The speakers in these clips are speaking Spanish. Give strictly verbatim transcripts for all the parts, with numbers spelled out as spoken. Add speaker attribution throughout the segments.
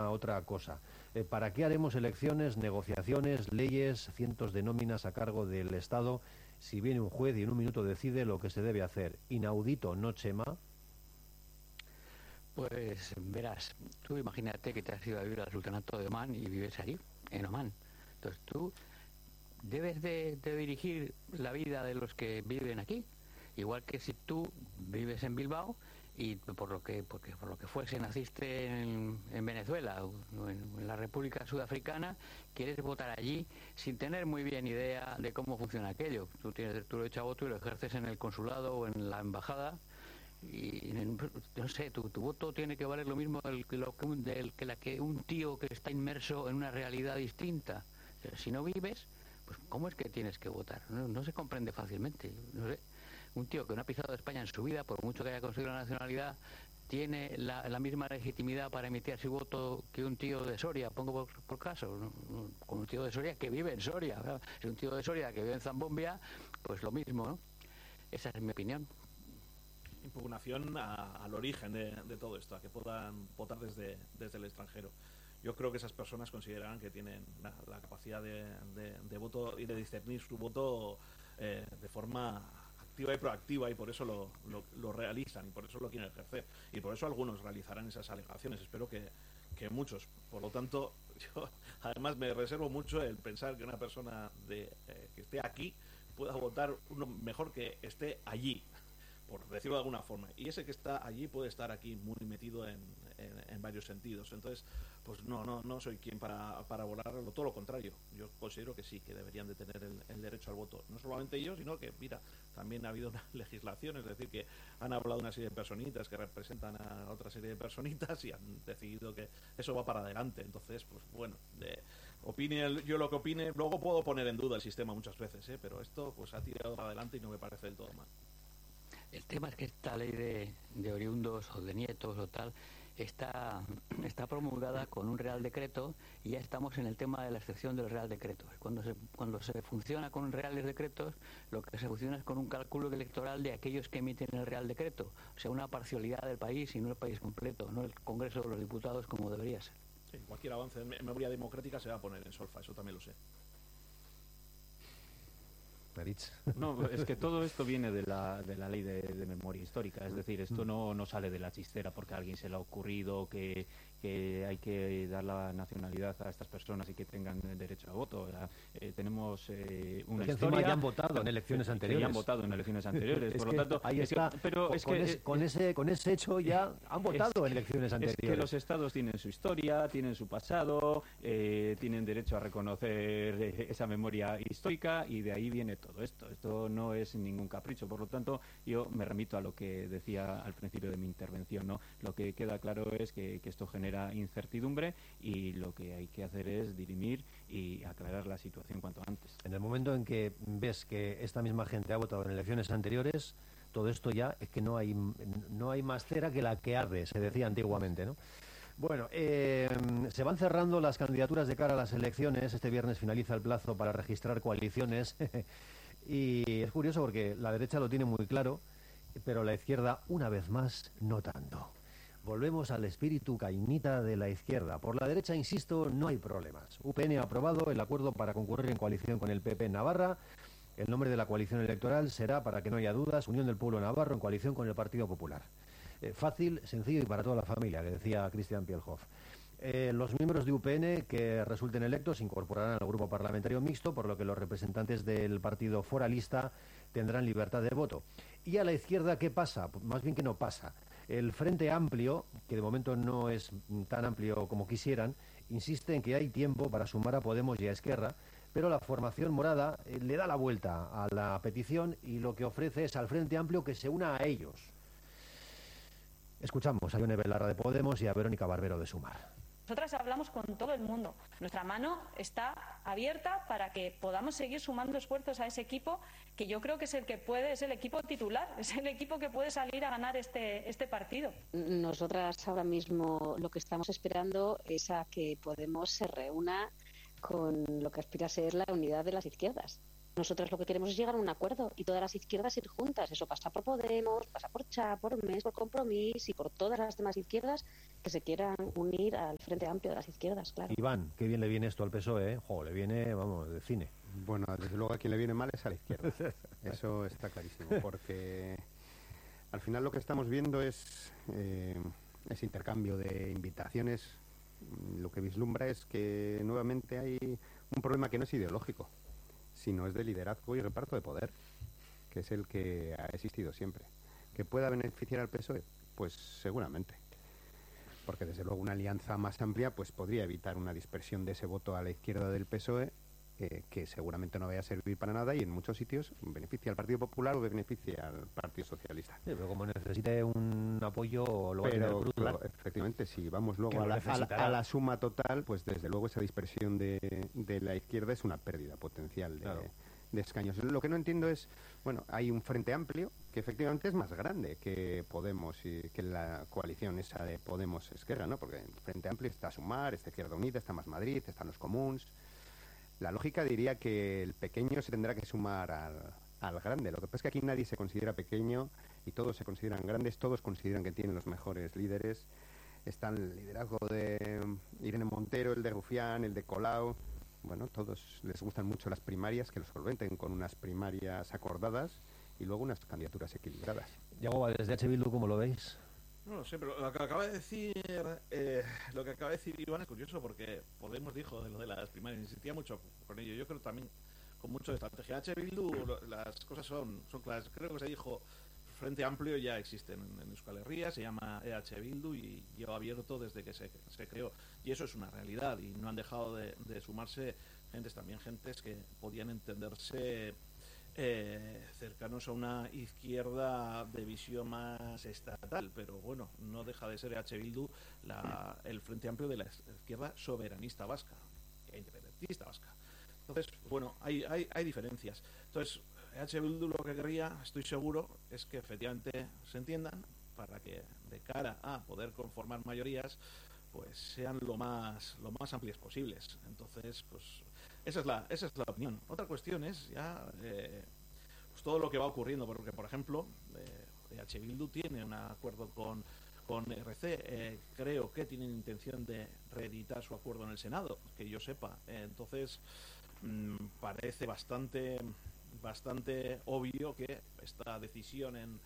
Speaker 1: ninguna otra cosa. Eh, ¿Para qué haremos elecciones, negociaciones, leyes, cientos de nóminas a cargo del Estado si viene un juez y en un minuto decide lo que se debe hacer? Inaudito, ¿no, Chema?
Speaker 2: Pues verás, tú imagínate que te has ido a vivir al Sultanato de Omán y vives ahí, en Omán. Entonces tú debes de, de dirigir la vida de los que viven aquí, igual que si tú vives en Bilbao y por lo que porque por lo que fuese naciste en, en Venezuela o en, en la República Sudafricana, quieres votar allí sin tener muy bien idea de cómo funciona aquello. Tú tienes tu derecho a voto y lo ejerces en el consulado o en la embajada. Y no sé, tu, tu voto tiene que valer lo mismo del, lo que, un, del, que la que un tío que está inmerso en una realidad distinta. Pero si no vives, pues ¿cómo es que tienes que votar? No, no se comprende fácilmente. No sé, un tío que no ha pisado España en su vida, por mucho que haya conseguido la nacionalidad, tiene la, la misma legitimidad para emitir su voto que un tío de Soria, pongo por, por caso, ¿no? Con un tío de Soria que vive en Soria, ¿verdad? Si un tío de Soria que vive en Zambombia, pues lo mismo, ¿no? Esa es mi opinión.
Speaker 3: Impugnación a, al origen de, de todo esto, a que puedan votar desde, desde el extranjero. Yo creo que esas personas consideran que tienen la, la capacidad de, de, de voto y de discernir su voto eh, de forma activa y proactiva, y por eso lo, lo, lo realizan y por eso lo quieren ejercer, y por eso algunos realizarán esas alegaciones. Espero que, que muchos. Por lo tanto, yo además me reservo mucho el pensar que una persona de, eh, que esté aquí pueda votar uno mejor que esté allí, por decirlo de alguna forma, y ese que está allí puede estar aquí muy metido en, en, en varios sentidos. Entonces, pues no no no soy quien para, para volarlo, todo lo contrario. Yo considero que sí, que deberían de tener el, el derecho al voto, no solamente ellos, sino que, mira, también ha habido una legislación, es decir, que han hablado una serie de personitas que representan a otra serie de personitas y han decidido que eso va para adelante. Entonces, pues bueno, de, opine yo lo que opine, luego puedo poner en duda el sistema muchas veces, ¿eh? Pero esto pues ha tirado para adelante y no me parece del todo mal.
Speaker 2: El tema es que esta ley de, de oriundos o de nietos o tal está, está promulgada con un Real Decreto, y ya estamos en el tema de la excepción del Real Decreto. Cuando se, cuando se funciona con reales decretos, lo que se funciona es con un cálculo electoral de aquellos que emiten el Real Decreto, o sea, una parcialidad del país y no el país completo, no el Congreso de los Diputados como debería ser.
Speaker 3: Sí, cualquier avance en memoria democrática se va a poner en solfa, eso también lo sé.
Speaker 4: No, es que todo esto viene de la, de la ley de, de memoria histórica, es decir, esto no, no sale de la chistera porque a alguien se le ha ocurrido que, que hay que dar la nacionalidad a estas personas y que tengan derecho a voto. Eh, tenemos eh, una
Speaker 1: Porque
Speaker 4: historia...
Speaker 1: ya han votado en elecciones
Speaker 4: que,
Speaker 1: anteriores.
Speaker 4: Que ya han votado en elecciones anteriores, por
Speaker 1: que
Speaker 4: lo tanto...
Speaker 1: ahí está,
Speaker 4: es que, pero
Speaker 1: con,
Speaker 4: es
Speaker 1: con,
Speaker 4: que,
Speaker 1: ese, con, ese, con ese hecho ya han votado
Speaker 4: es,
Speaker 1: en elecciones anteriores.
Speaker 4: Es que los estados tienen su historia, tienen su pasado, eh, tienen derecho a reconocer eh, esa memoria histórica, y de ahí viene todo esto. Esto no es ningún capricho, por lo tanto yo me remito a lo que decía al principio de mi intervención, ¿no? Lo que queda claro es que, que esto genera incertidumbre, y lo que hay que hacer es dirimir y aclarar la situación cuanto antes.
Speaker 1: En el momento en que ves que esta misma gente ha votado en elecciones anteriores, todo esto ya es que no hay no hay más cera que la que arde, se decía antiguamente, ¿no? Bueno, eh, se van cerrando las candidaturas de cara a las elecciones. Este viernes finaliza el plazo para registrar coaliciones. Y es curioso porque la derecha lo tiene muy claro, pero la izquierda, una vez más, no tanto. Volvemos al espíritu caimita de la izquierda. Por la derecha, insisto, no hay problemas. U P N ha aprobado el acuerdo para concurrir en coalición con el P P en Navarra. El nombre de la coalición electoral será, para que no haya dudas, Unión del Pueblo Navarro en coalición con el Partido Popular. Eh, fácil, sencillo y para toda la familia, que decía Christian Pielhoff. Eh, los miembros de U P N que resulten electos se incorporarán al grupo parlamentario mixto, por lo que los representantes del partido foralista tendrán libertad de voto. ¿Y a la izquierda qué pasa? Pues más bien que no pasa. El Frente Amplio, que de momento no es tan amplio como quisieran, insiste en que hay tiempo para sumar a Podemos y a Esquerra, pero la formación morada eh, le da la vuelta a la petición y lo que ofrece es al Frente Amplio que se una a ellos. Escuchamos a Ione Belarra de Podemos y a Verónica Barbero de Sumar.
Speaker 5: Nosotras hablamos con todo el mundo. Nuestra mano está abierta para que podamos seguir sumando esfuerzos a ese equipo, que yo creo que es el que puede, es el equipo titular, es el equipo que puede salir a ganar este, este partido.
Speaker 6: Nosotras ahora mismo lo que estamos esperando es a que Podemos se reúna con lo que aspira a ser la unidad de las izquierdas. nosotros lo que queremos es llegar a un acuerdo y todas las izquierdas ir juntas. Eso pasa por Podemos, pasa por C H A, por M E S, por Compromís y por todas las demás izquierdas que se quieran unir al Frente Amplio de las izquierdas, claro.
Speaker 1: Iván, qué bien le viene esto al P S O E, ¿eh? Jo, le viene, vamos, de cine.
Speaker 7: Bueno, desde luego a quien le viene mal es a la izquierda. Eso está clarísimo, porque al final lo que estamos viendo es eh, ese intercambio de invitaciones. Lo que vislumbra es que nuevamente hay un problema que no es ideológico, sino es de liderazgo y reparto de poder, que es el que ha existido siempre. ¿Que pueda beneficiar al P S O E? Pues seguramente, porque desde luego una alianza más amplia pues podría evitar una dispersión de ese voto a la izquierda del P S O E, eh, que seguramente no vaya a servir para nada y en muchos sitios beneficia al Partido Popular o beneficia al Partido Socialista.
Speaker 1: Sí, pero como necesite un apoyo, lo va a tener
Speaker 7: Pero
Speaker 1: bruto.
Speaker 7: claro, efectivamente, si vamos
Speaker 1: Que
Speaker 7: luego
Speaker 1: lo
Speaker 7: a la, a, la,
Speaker 1: necesitará.
Speaker 7: a la suma total, pues desde luego esa dispersión de, de la izquierda es una pérdida potencial de,
Speaker 1: Claro.
Speaker 7: de escaños. Lo que no entiendo es, bueno, hay un Frente Amplio que efectivamente es más grande que Podemos y que la coalición esa de Podemos-Esquerra, ¿no? Porque el Frente Amplio está Sumar, está Izquierda Unida, está Más Madrid, están los comuns. La lógica diría que el pequeño se tendrá que sumar al, al grande. Lo que pasa es que aquí nadie se considera pequeño y todos se consideran grandes, todos consideran que tienen los mejores líderes. Está el liderazgo de Irene Montero, el de Rufián, el de Colau. Bueno, todos les gustan mucho las primarias, que los solventen con unas primarias acordadas y luego unas candidaturas equilibradas.
Speaker 1: Yagoba, desde H. Bildu, ¿cómo lo veis?
Speaker 3: No lo sé, pero lo que acaba de decir eh, lo que acaba de decir Iván es curioso porque Podemos dijo de lo de las primarias, insistía mucho con ello. Yo creo también con mucho de estrategia. H. Bildu, lo, las cosas son, son claras. Creo que se dijo, Frente Amplio ya existe en, en Euskal Herria, se llama E H. Bildu y lleva abierto desde que se, se creó. Y eso es una realidad y no han dejado de, de sumarse gentes, también gentes que podían entenderse Eh, cercanos a una izquierda de visión más estatal, pero bueno, no deja de ser H. Bildu la, el Frente Amplio de la izquierda soberanista vasca e independentista vasca. Entonces, bueno, hay, hay, hay diferencias. Entonces, H. Bildu lo que querría, estoy seguro, es que efectivamente se entiendan para que de cara a poder conformar mayorías pues sean lo más lo más amplias posibles. Entonces, pues esa es la esa es la opinión. Otra cuestión es ya eh, pues todo lo que va ocurriendo, porque por ejemplo eh, H. Bildu tiene un acuerdo con con R C, eh, creo que tienen intención de reeditar su acuerdo en el Senado, que yo sepa. Eh, entonces mmm, parece bastante bastante obvio que esta decisión en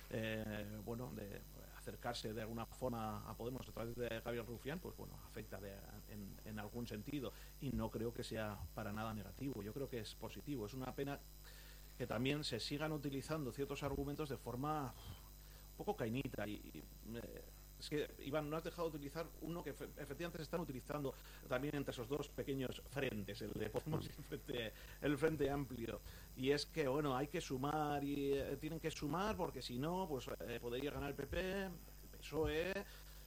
Speaker 3: eh, bueno de acercarse de alguna forma a Podemos a través de Javier Rufián, pues bueno, afecta de, en, en algún sentido y no creo que sea para nada negativo. Yo creo que es positivo. Es una pena que también se sigan utilizando ciertos argumentos de forma un poco cainita y, y eh, es que, Iván, no has dejado de utilizar uno que efectivamente se están utilizando también entre esos dos pequeños frentes, el de Podemos y el Frente, el Frente Amplio. Y es que, bueno, hay que sumar y eh, tienen que sumar porque si no, pues eh, podría ganar el P P, el P S O E.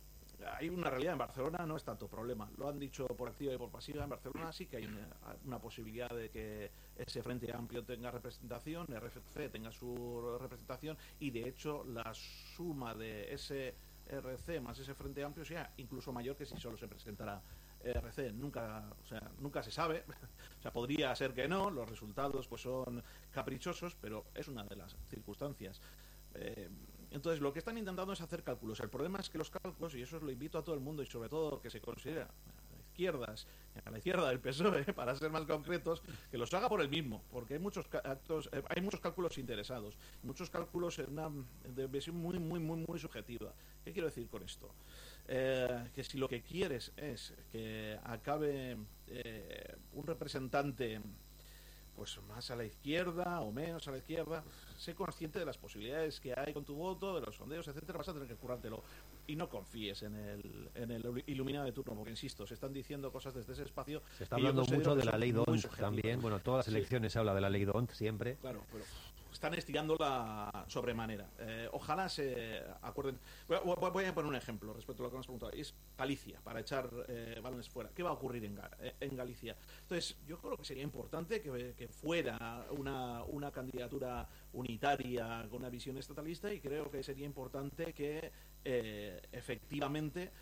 Speaker 3: Hay una realidad en Barcelona, no es tanto problema. Lo han dicho por activa y por pasiva. En Barcelona sí que hay una, una posibilidad de que ese Frente Amplio tenga representación, R F C tenga su representación y, de hecho, la suma de ese R C más ese Frente Amplio sea incluso mayor que si solo se presentara R C. Nunca, o sea, nunca se sabe. O sea, podría ser que no, los resultados pues son caprichosos, pero es una de las circunstancias. Eh, entonces, lo que están intentando es hacer cálculos. El problema es que los cálculos, y eso lo invito a todo el mundo, y sobre todo que se considera a izquierdas, a la izquierda del P S O E, para ser más concretos, que los haga por el mismo, porque hay muchos actos, eh, hay muchos cálculos interesados, muchos cálculos en una de visión muy, muy, muy, muy subjetiva. ¿Qué quiero decir con esto? Eh, que si lo que quieres es que acabe eh, un representante pues más a la izquierda o menos a la izquierda, sé consciente de las posibilidades que hay con tu voto, de los sondeos, etcétera, vas a tener que currártelo y no confíes en el, en el iluminado de turno, porque insisto, se están diciendo cosas desde ese espacio.
Speaker 1: Se está hablando mucho de la ley D O N T también, bueno, todas las
Speaker 3: sí.
Speaker 1: elecciones se habla de la ley D O N T siempre.
Speaker 3: Claro, pero están estirándola sobremanera. Eh, ojalá se acuerden. Voy, voy a poner un ejemplo respecto a lo que nos preguntado. Es Galicia, para echar eh, balones fuera. ¿Qué va a ocurrir en, en Galicia? Entonces, yo creo que sería importante que, que fuera una, una candidatura unitaria con una visión estatalista y creo que sería importante que eh, efectivamente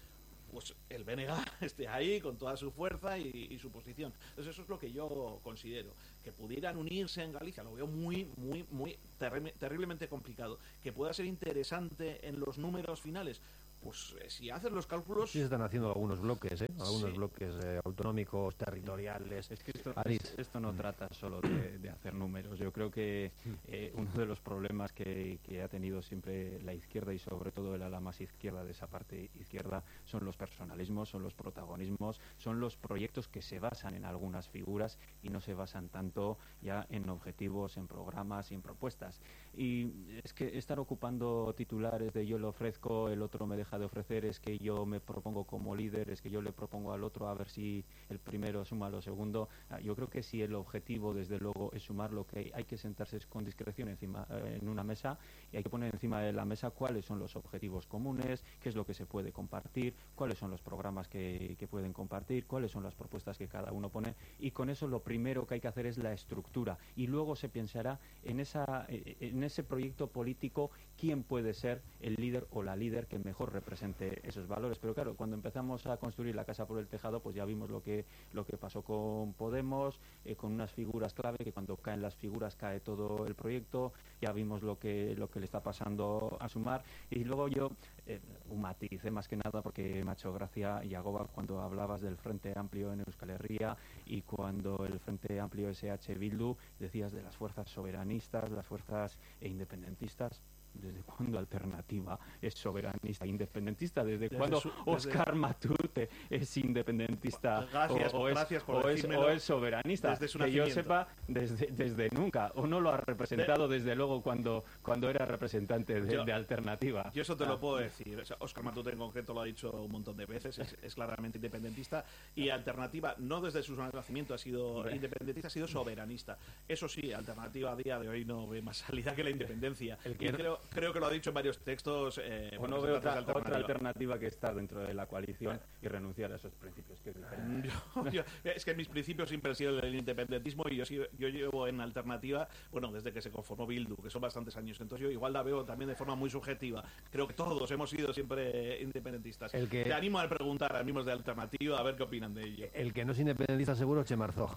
Speaker 3: pues el B N G esté ahí con toda su fuerza y, y su posición. Entonces eso es lo que yo considero. Que pudieran unirse en Galicia, lo veo muy, muy, muy terri- terriblemente complicado. Que pueda ser interesante en los números finales, pues eh, si haces los cálculos...
Speaker 1: Sí se están haciendo algunos bloques, ¿eh? Algunos
Speaker 3: Sí.
Speaker 1: bloques eh, autonómicos, territoriales.
Speaker 4: Es que esto,
Speaker 1: Aritz.
Speaker 4: es- esto no trata solo de, de hacer números. Yo creo que eh, uno de los problemas que, que ha tenido siempre la izquierda y sobre todo el ala más izquierda de esa parte izquierda son los personalismos, son los protagonismos, son los proyectos que se basan en algunas figuras y no se basan tanto ya en objetivos, en programas y en propuestas. Y es que estar ocupando titulares de yo lo ofrezco, el otro me deja de ofrecer, es que yo me propongo como líder, es que yo le propongo al otro a ver si el primero suma lo segundo. Ah, Yo creo que si el objetivo, desde luego, es sumar, lo que hay, hay que sentarse con discreción encima eh, en una mesa y hay que poner encima de la mesa cuáles son los objetivos comunes, qué es lo que se puede compartir, cuáles son los programas que, que pueden compartir, cuáles son las propuestas que cada uno pone, y con eso lo primero que hay que hacer es la estructura y luego se pensará en, esa, eh, en ese proyecto político quién puede ser el líder o la líder que mejor represente esos valores. Pero claro, cuando empezamos a construir la casa por el tejado, pues ya vimos lo que lo que pasó con Podemos, eh, con unas figuras clave, que cuando caen las figuras cae todo el proyecto. Ya vimos lo que lo que le está pasando a Sumar. Y luego yo, eh, un matiz, eh, más que nada, porque me ha hecho gracia, Yagoba, cuando hablabas del Frente Amplio en Euskal Herria y cuando el Frente Amplio S H Bildu, decías de las fuerzas soberanistas, las fuerzas e independentistas. ¿Desde cuándo Alternativa es soberanista e independentista? ¿Desde,
Speaker 3: Desde
Speaker 4: cuándo
Speaker 3: su- desde-
Speaker 4: Óscar Matute es independentista
Speaker 3: Gracias,
Speaker 4: o, o es,
Speaker 3: gracias por
Speaker 4: o, es,
Speaker 3: decírmelo.
Speaker 4: o es soberanista?
Speaker 3: Desde su
Speaker 4: que yo
Speaker 3: nacimiento.
Speaker 4: sepa, desde, desde nunca. O no lo ha representado desde luego cuando, cuando era representante de,
Speaker 3: Yo-
Speaker 4: de Alternativa.
Speaker 3: Yo eso te
Speaker 4: Ah.
Speaker 3: lo puedo decir. O sea, Óscar Matute en concreto lo ha dicho un montón de veces, es, es claramente independentista y Alternativa, no desde su nacimiento ha sido
Speaker 4: Hombre.
Speaker 3: independentista, ha sido soberanista. Eso sí, Alternativa a día de hoy no ve más salida que la independencia.
Speaker 1: El
Speaker 3: Y
Speaker 1: que-
Speaker 3: creo, creo que lo ha dicho en varios textos. Eh,
Speaker 4: O no veo otra,
Speaker 3: representantes de
Speaker 4: otra alternativa que estar dentro de la coalición y renunciar a esos principios. Que es diferente.
Speaker 3: Yo- yo- es que mis principios siempre han sido el independentismo y yo, sí- yo llevo en Alternativa, bueno, desde que se conformó Bildu, que son bastantes años. Entonces yo igual la veo también de forma muy subjetiva. Creo que todos hemos sido siempre independentistas.
Speaker 1: El que-
Speaker 3: Te animo a preguntar a amigos de Alternativa a ver qué opinan de ello.
Speaker 1: El que no es independentista seguro, Chema Arzog.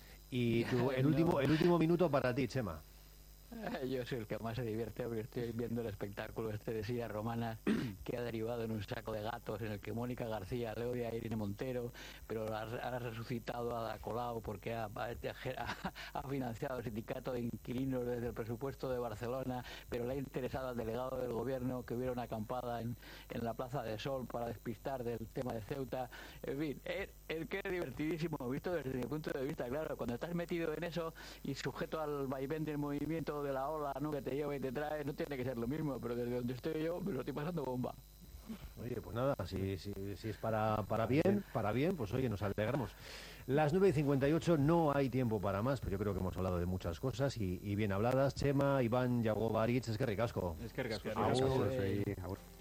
Speaker 1: Y tu- el,
Speaker 2: No.
Speaker 1: último, el último minuto para ti, Chema.
Speaker 2: Yo soy el que más se divierte porque estoy viendo el espectáculo este de Silla Romana que ha derivado en un saco de gatos en el que Mónica García le odia a Irene Montero, pero ha, ha resucitado a Ada Colau porque ha, ha, ha financiado el sindicato de inquilinos desde el presupuesto de Barcelona, pero le ha interesado al delegado del gobierno que hubiera una acampada en, en la Plaza de Sol para despistar del tema de Ceuta. En fin, es, es que es divertidísimo, visto desde mi punto de vista. Claro, cuando estás metido en eso y sujeto al vaivén del movimiento de la ola, ¿no?, que te lleva y te trae, no tiene que ser lo mismo, pero desde donde estoy yo me lo estoy pasando bomba.
Speaker 1: Oye, pues nada, si, si, si es para, para bien, para bien, pues oye, nos alegramos. Las nueve y cincuenta y ocho, no hay tiempo para más, pero yo creo que hemos hablado de muchas cosas y, y bien habladas. Chema, Iván, Yagoba, Aritz, es que ricasco.
Speaker 4: Es que ricasco.
Speaker 3: Es que ricasco.
Speaker 1: Agur.
Speaker 7: Eso, sí, agur.